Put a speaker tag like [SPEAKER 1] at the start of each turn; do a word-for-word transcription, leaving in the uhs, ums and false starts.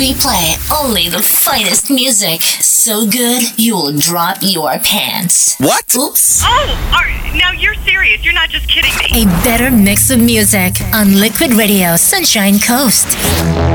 [SPEAKER 1] We play only the finest music. So good, you'll drop your pants.
[SPEAKER 2] What?
[SPEAKER 1] Oops.
[SPEAKER 3] Oh, are, now you're serious. You're not just kidding me.
[SPEAKER 1] A better mix of music on Liquid Radio Sunshine Coast.